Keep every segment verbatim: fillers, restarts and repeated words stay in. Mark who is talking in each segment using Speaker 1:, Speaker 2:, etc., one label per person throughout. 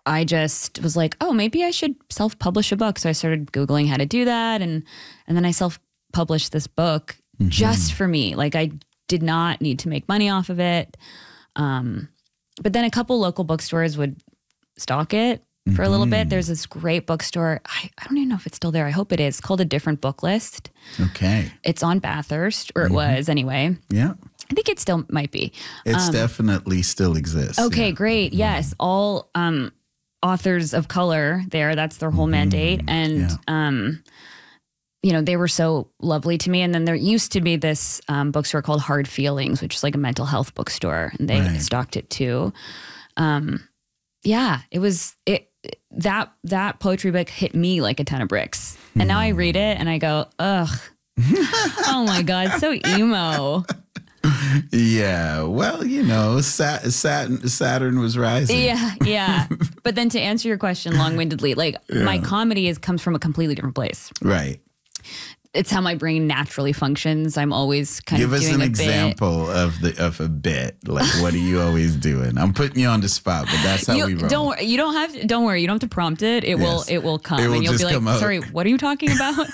Speaker 1: I just was like, oh, maybe I should self-publish a book. So I started Googling how to do that. And, and then I self-published this book mm-hmm. just for me. Like I did not need to make money off of it. Um, but then a couple local bookstores would stock it for mm-hmm. a little bit. There's this great bookstore. I, I don't even know if it's still there. I hope it is. It's called A Different Book List.
Speaker 2: Okay.
Speaker 1: It's on Bathurst, or it mm-hmm. was anyway.
Speaker 2: Yeah.
Speaker 1: I think it still might be.
Speaker 2: It's
Speaker 1: um,
Speaker 2: definitely still exists.
Speaker 1: Okay,
Speaker 2: yeah.
Speaker 1: great. Yes. All um, authors of color there. That's their whole mm-hmm. mandate. And, yeah. um, you know, they were so lovely to me. And then there used to be this um, bookstore called Hard Feelings, which is like a mental health bookstore. And they right. stocked it too. Um, yeah, it was, it that that poetry book hit me like a ton of bricks. And mm. now I read it and I go, ugh. Oh my God, so emo.
Speaker 2: Yeah, well, you know, Sat- Saturn, Saturn was rising.
Speaker 1: Yeah, yeah. But then to answer your question long-windedly, like yeah. my comedy is comes from a completely different place.
Speaker 2: Right.
Speaker 1: It's how my brain naturally functions. I'm always kind
Speaker 2: Give
Speaker 1: of doing a bit.
Speaker 2: Give us an example of the of a bit. Like, what are you always doing? I'm putting you on the spot, but that's how
Speaker 1: you,
Speaker 2: we roll.
Speaker 1: Don't you don't have to, don't worry. You don't have to prompt it. It yes. will it will come,
Speaker 2: it will
Speaker 1: and you'll
Speaker 2: just
Speaker 1: be like,
Speaker 2: come out.
Speaker 1: "Sorry, what are you talking about?"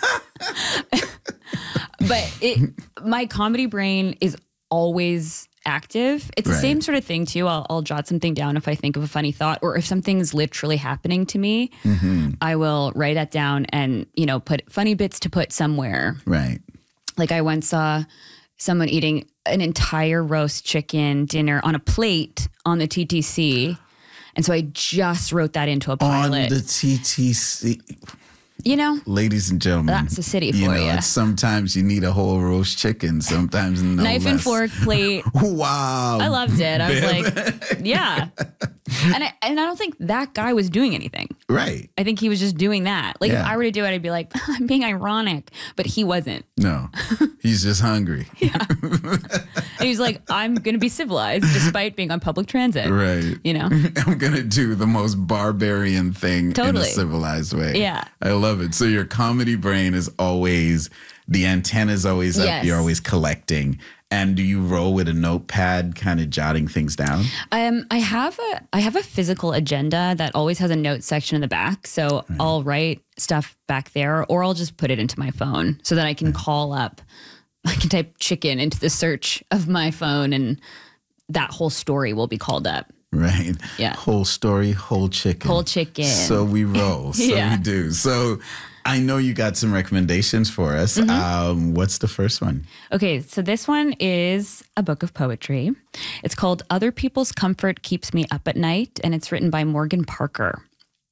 Speaker 1: But it, my comedy brain is always active. It's the
Speaker 2: right.
Speaker 1: same sort of thing too. I'll, I'll jot something down if I think of a funny thought, or if something's literally happening to me, mm-hmm. I will write that down and, you know, put funny bits to put somewhere.
Speaker 2: Right.
Speaker 1: Like I once saw someone eating an entire roast chicken dinner on a plate on the T T C. And so I just wrote that into a pilot.
Speaker 2: On the T T C.
Speaker 1: You know,
Speaker 2: ladies and gentlemen,
Speaker 1: that's the city for
Speaker 2: you.
Speaker 1: You
Speaker 2: know,
Speaker 1: yeah.
Speaker 2: Sometimes you need a whole roast chicken. Sometimes no
Speaker 1: knife
Speaker 2: less.
Speaker 1: and fork plate.
Speaker 2: Wow,
Speaker 1: I loved it. I was like, yeah, and I, and I don't think that guy was doing anything.
Speaker 2: Right.
Speaker 1: I think he was just doing that. Like
Speaker 2: yeah.
Speaker 1: if I were to do it, I'd be like, I'm being ironic, but he wasn't.
Speaker 2: No, he's just hungry.
Speaker 1: Yeah. And he's like, I'm gonna be civilized despite being on public transit.
Speaker 2: Right.
Speaker 1: You know,
Speaker 2: I'm gonna do the most barbarian thing
Speaker 1: totally.
Speaker 2: in a civilized way.
Speaker 1: Yeah.
Speaker 2: I love it. So your comedy brain is always, the antenna's always up.
Speaker 1: Yes.
Speaker 2: You're always collecting. And do you roll with a notepad, kind of jotting things down?
Speaker 1: Um, I have a I have a physical agenda that always has a notes section in the back. So right. I'll write stuff back there, or I'll just put it into my phone so that I can right. call up. I can type chicken into the search of my phone, and that whole story will be called up.
Speaker 2: Right.
Speaker 1: Yeah.
Speaker 2: Whole story, whole chicken.
Speaker 1: Whole chicken.
Speaker 2: So we roll. So
Speaker 1: yeah.
Speaker 2: we do. So I know you got some recommendations for us. Mm-hmm. Um, what's the first one?
Speaker 1: Okay, so this one is a book of poetry. It's called Other People's Comfort Keeps Me Up at Night, and it's written by Morgan Parker.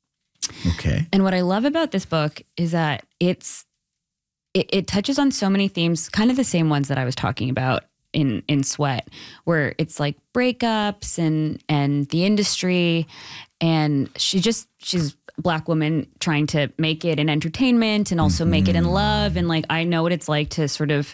Speaker 2: Okay.
Speaker 1: And what I love about this book is that it's it, it touches on so many themes, kind of the same ones that I was talking about in in Sweat, where it's like breakups and and the industry, and she just she's a Black woman trying to make it in entertainment and also mm-hmm. make it in love, and like I know what it's like to sort of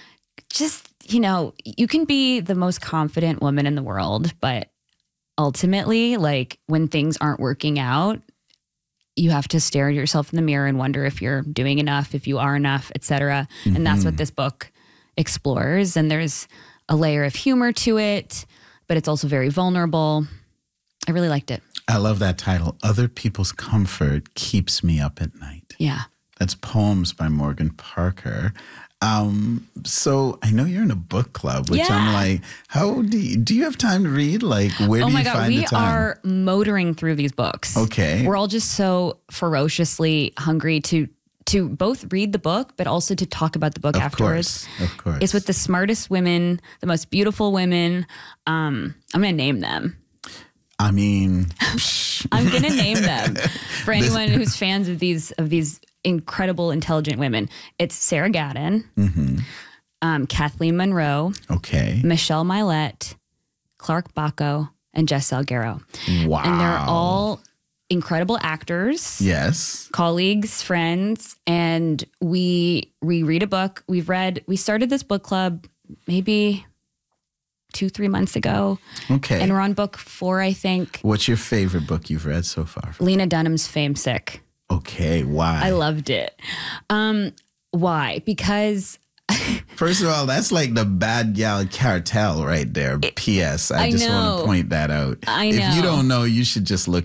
Speaker 1: just, you know, you can be the most confident woman in the world, but ultimately, like when things aren't working out, you have to stare at yourself in the mirror and wonder if you're doing enough, if you are enough, et cetera. Mm-hmm. And that's what this book explores. And there's a layer of humor to it, but it's also very vulnerable. I really liked it.
Speaker 2: I love that title. Other People's Comfort Keeps Me Up at Night.
Speaker 1: Yeah.
Speaker 2: That's Poems by Morgan Parker. Um, so I know you're in a book club, which
Speaker 1: yeah.
Speaker 2: I'm like, how do you, do you have time to read? Like, where
Speaker 1: oh
Speaker 2: do
Speaker 1: my
Speaker 2: you
Speaker 1: God,
Speaker 2: find
Speaker 1: we
Speaker 2: the time?
Speaker 1: are motoring through these books.
Speaker 2: Okay.
Speaker 1: We're all just so ferociously hungry to to both read the book, but also to talk about the book
Speaker 2: of
Speaker 1: afterwards.
Speaker 2: Course, of course.
Speaker 1: It's with the smartest women, the most beautiful women. Um, I'm going to name them.
Speaker 2: I mean,
Speaker 1: I'm going to name them for anyone who's fans of these of these incredible, intelligent women. It's Sarah Gadon, mm-hmm. um, Kathleen Monroe,
Speaker 2: okay,
Speaker 1: Michelle Milette, Clark Bacco, and Jess Salguero.
Speaker 2: Wow.
Speaker 1: And they're all incredible actors.
Speaker 2: Yes.
Speaker 1: Colleagues, friends. And we we read a book. We've read, we started this book club maybe two, three months ago.
Speaker 2: Okay.
Speaker 1: And we're on book four, I think.
Speaker 2: What's your favorite book you've read so far?
Speaker 1: Lena Dunham's Fame Sick.
Speaker 2: Okay. Why?
Speaker 1: I loved it. Um, why? Because
Speaker 2: first of all, that's like the bad gal cartel right there. P S. I,
Speaker 1: I
Speaker 2: just
Speaker 1: know.
Speaker 2: want to point that out.
Speaker 1: I know.
Speaker 2: If you don't know, you should just look